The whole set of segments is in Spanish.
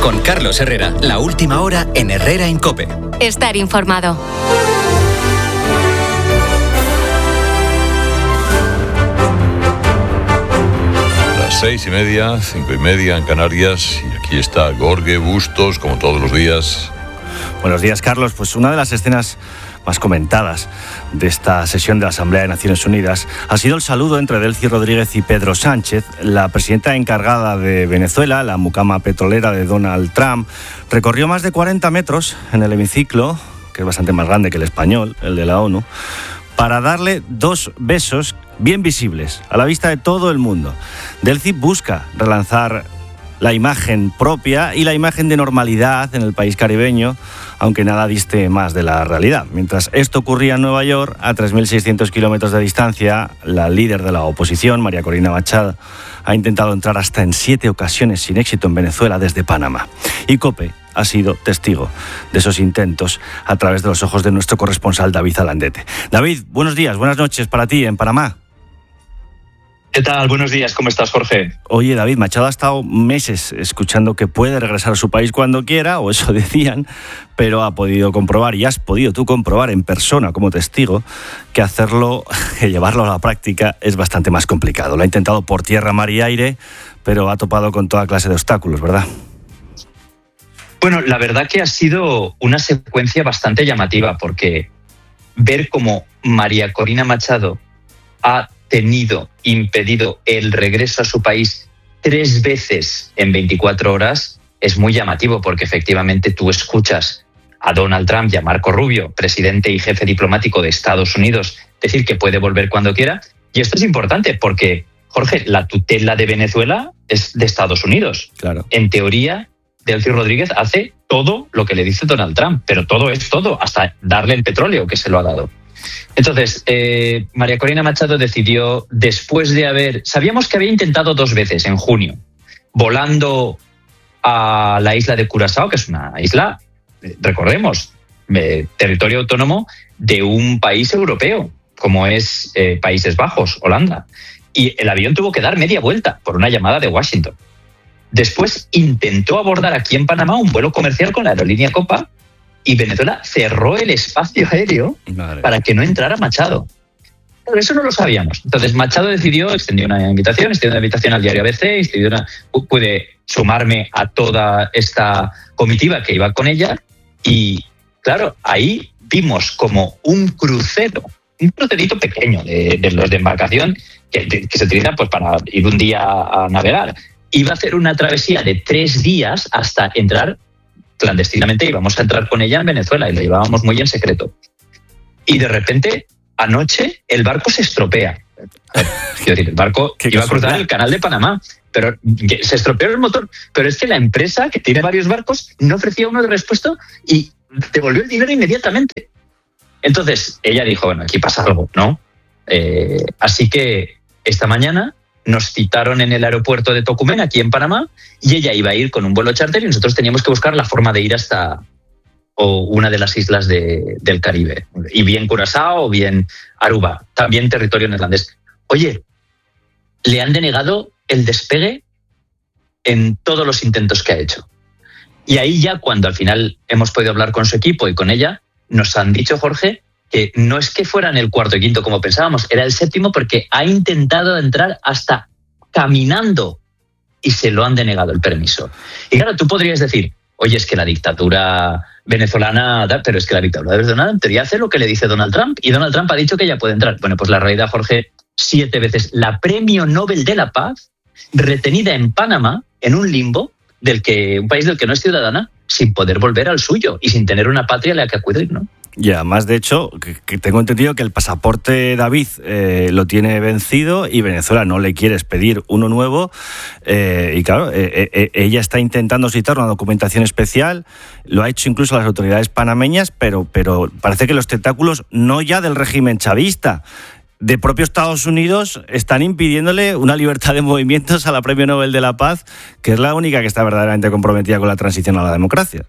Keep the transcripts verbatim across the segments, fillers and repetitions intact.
Con Carlos Herrera, la última hora en Herrera en COPE. Estar informado. Las seis y media, cinco y media en Canarias, y aquí está Jorge Bustos, como todos los días. Buenos días, Carlos. Pues una de las escenas más comentadas de esta sesión de la Asamblea de Naciones Unidas ha sido el saludo entre Delcy Rodríguez y Pedro Sánchez. La presidenta encargada de Venezuela, la mucama petrolera de Donald Trump, recorrió más de cuarenta metros en el hemiciclo, que es bastante más grande que el español, el de la ONU, para darle dos besos bien visibles, a la vista de todo el mundo. Delcy busca relanzar la imagen propia y la imagen de normalidad en el país caribeño, aunque nada diste más de la realidad. Mientras esto ocurría en Nueva York, a tres mil seiscientos kilómetros de distancia, la líder de la oposición, María Corina Machado, ha intentado entrar hasta en siete ocasiones sin éxito en Venezuela desde Panamá. Y COPE ha sido testigo de esos intentos a través de los ojos de nuestro corresponsal David Alandete. David, buenos días, buenas noches para ti en Panamá. ¿Qué tal? Buenos días, ¿cómo estás, Jorge? Oye, David, Machado ha estado meses escuchando que puede regresar a su país cuando quiera, o eso decían, pero ha podido comprobar, y has podido tú comprobar en persona como testigo, que hacerlo, que llevarlo a la práctica es bastante más complicado. Lo ha intentado por tierra, mar y aire, pero ha topado con toda clase de obstáculos, ¿verdad? Bueno, la verdad que ha sido una secuencia bastante llamativa, porque ver cómo María Corina Machado ha tenido impedido el regreso a su país tres veces en veinticuatro horas es muy llamativo, porque efectivamente tú escuchas a Donald Trump y a Marco Rubio, presidente y jefe diplomático de Estados Unidos, decir que puede volver cuando quiera. Y esto es importante porque, Jorge, la tutela de Venezuela es de Estados Unidos. Claro. En teoría, Delcy Rodríguez hace todo lo que le dice Donald Trump, pero todo es todo, hasta darle el petróleo que se lo ha dado. Entonces, eh, María Corina Machado decidió, después de haber... Sabíamos que había intentado dos veces, en junio, volando a la isla de Curazao, que es una isla, eh, recordemos, eh, territorio autónomo de un país europeo, como es eh, Países Bajos, Holanda. Y el avión tuvo que dar media vuelta por una llamada de Washington. Después intentó abordar aquí en Panamá un vuelo comercial con la aerolínea Copa, y Venezuela cerró el espacio aéreo Madre. para que no entrara Machado. Pero eso no lo sabíamos. Entonces Machado decidió, extendió una invitación, extendió una invitación al diario A B C, extendió una, pude sumarme a toda esta comitiva que iba con ella, y claro, ahí vimos como un crucero, un crucerito pequeño de, de los de embarcación que, de, que se utiliza pues, para ir un día a navegar. Iba a hacer una travesía de tres días hasta entrar clandestinamente, íbamos a entrar con ella en Venezuela y lo llevábamos muy en secreto. Y de repente, anoche, el barco se estropea. Quiero decir, el barco iba a cruzar el canal de Panamá, pero se estropeó el motor. Pero es que la empresa, que tiene varios barcos, no ofrecía uno de repuesto y devolvió el dinero inmediatamente. Entonces, ella dijo, bueno, aquí pasa algo, ¿no? Eh, así que esta mañana nos citaron en el aeropuerto de Tocumen, aquí en Panamá, y ella iba a ir con un vuelo charter y nosotros teníamos que buscar la forma de ir hasta o una de las islas de, del Caribe, y bien Curazao o bien Aruba, también territorio neerlandés. Oye, le han denegado el despegue en todos los intentos que ha hecho. Y ahí ya, cuando al final hemos podido hablar con su equipo y con ella, nos han dicho, Jorge, que no es que fueran el cuarto y quinto como pensábamos, era el séptimo, porque ha intentado entrar hasta caminando y se lo han denegado el permiso. Y claro, tú podrías decir, oye, es que la dictadura venezolana, pero es que la dictadura venezolana en teoría hace lo que le dice Donald Trump, y Donald Trump ha dicho que ella puede entrar. Bueno, pues la realidad, Jorge, siete veces la Premio Nobel de la Paz, retenida en Panamá, en un limbo, del que un país del que no es ciudadana, sin poder volver al suyo y sin tener una patria a la que acudir, ¿no? Y además, de hecho, que, que tengo entendido que el pasaporte David eh, lo tiene vencido y Venezuela no le quiere expedir uno nuevo. Eh, y claro, eh, eh, ella está intentando citar una documentación especial, lo ha hecho incluso las autoridades panameñas, pero, pero parece que los tentáculos no ya del régimen chavista, de propio Estados Unidos, están impidiéndole una libertad de movimientos a la Premio Nobel de la Paz, que es la única que está verdaderamente comprometida con la transición a la democracia.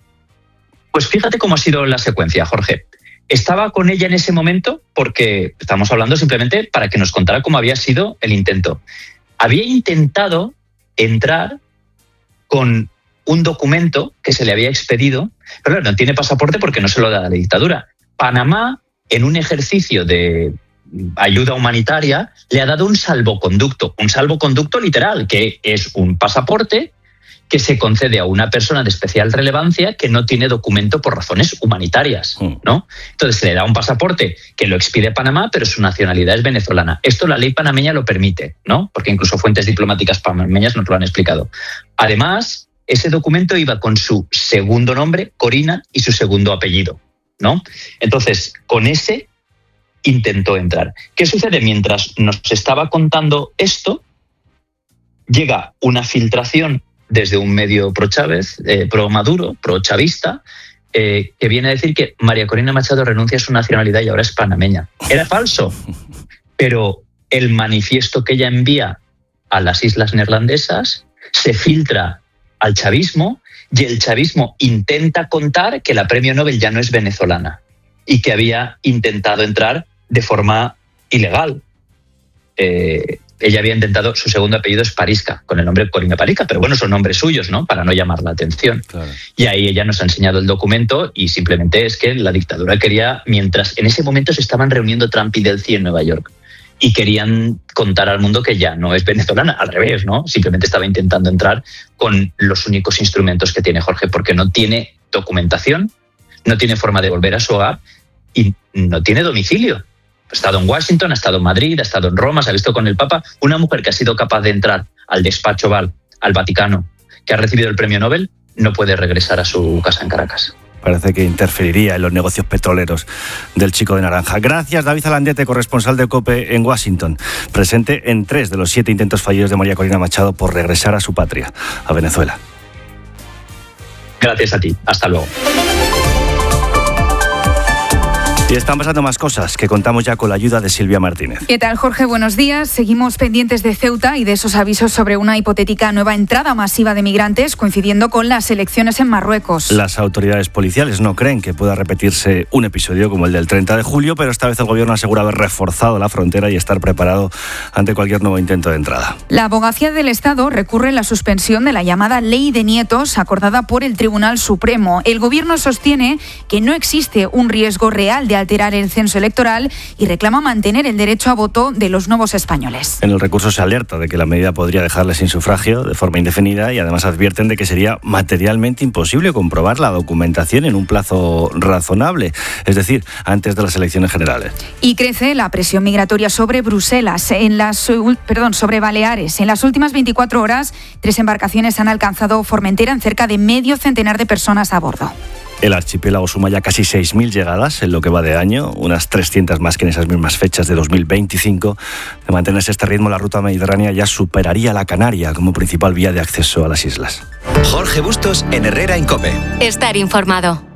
Pues fíjate cómo ha sido la secuencia, Jorge. Estaba con ella en ese momento porque estamos hablando simplemente para que nos contara cómo había sido el intento. Había intentado entrar con un documento que se le había expedido, pero claro, no tiene pasaporte porque no se lo da la dictadura. Panamá, en un ejercicio de ayuda humanitaria, le ha dado un salvoconducto, un salvoconducto literal, que es un pasaporte que se concede a una persona de especial relevancia que no tiene documento por razones humanitarias, ¿no? Entonces se le da un pasaporte que lo expide Panamá, pero su nacionalidad es venezolana. Esto la ley panameña lo permite, ¿no? Porque incluso fuentes diplomáticas panameñas nos lo han explicado. Además, ese documento iba con su segundo nombre, Corina, y su segundo apellido, ¿no? Entonces, con ese intentó entrar. ¿Qué sucede? Mientras nos estaba contando esto, llega una filtración desde un medio pro-Chávez, eh, pro-Maduro, pro-chavista, eh, que viene a decir que María Corina Machado renuncia a su nacionalidad y ahora es panameña. Era falso, pero el manifiesto que ella envía a las islas neerlandesas se filtra al chavismo y el chavismo intenta contar que la premio Nobel ya no es venezolana y que había intentado entrar de forma ilegal. Eh, ella había intentado, su segundo apellido es Parisca, con el nombre Corina Parisca, pero bueno, son nombres suyos, ¿no? Para no llamar la atención. Claro. Y ahí ella nos ha enseñado el documento y simplemente es que la dictadura quería, mientras en ese momento se estaban reuniendo Trump y Delcy en Nueva York, y querían contar al mundo que ya no es venezolana, al revés, ¿no? Simplemente estaba intentando entrar con los únicos instrumentos que tiene Jorge, porque no tiene documentación, no tiene forma de volver a su hogar y no tiene domicilio. Ha estado en Washington, ha estado en Madrid, ha estado en Roma, se ha visto con el Papa. Una mujer que ha sido capaz de entrar al despacho Oval, al Vaticano, que ha recibido el premio Nobel, no puede regresar a su casa en Caracas. Parece que interferiría en los negocios petroleros del Chico de Naranja. Gracias, David Alandiete, corresponsal de COPE en Washington, presente en tres de los siete intentos fallidos de María Corina Machado por regresar a su patria, a Venezuela. Gracias a ti. Hasta luego. Y están pasando más cosas que contamos ya con la ayuda de Silvia Martínez. ¿Qué tal, Jorge? Buenos días. Seguimos pendientes de Ceuta y de esos avisos sobre una hipotética nueva entrada masiva de migrantes coincidiendo con las elecciones en Marruecos. Las autoridades policiales no creen que pueda repetirse un episodio como el del treinta de julio, pero esta vez el gobierno asegura haber reforzado la frontera y estar preparado ante cualquier nuevo intento de entrada. La Abogacía del Estado recurre la suspensión de la llamada Ley de Nietos acordada por el Tribunal Supremo. El gobierno sostiene que no existe un riesgo real de alterar el censo electoral y reclama mantener el derecho a voto de los nuevos españoles. En el recurso se alerta de que la medida podría dejarles sin sufragio de forma indefinida y además advierten de que sería materialmente imposible comprobar la documentación en un plazo razonable, es decir, antes de las elecciones generales. Y crece la presión migratoria sobre Bruselas, en las, perdón, sobre Baleares. En las últimas veinticuatro horas, tres embarcaciones han alcanzado Formentera en cerca de medio centenar de personas a bordo. El archipiélago suma ya casi seis mil llegadas en lo que va de año, unas trescientas más que en esas mismas fechas de dos mil veinticinco. De mantenerse este ritmo, la ruta mediterránea ya superaría la Canaria como principal vía de acceso a las islas. Jorge Bustos en Herrera en COPE. Estar informado.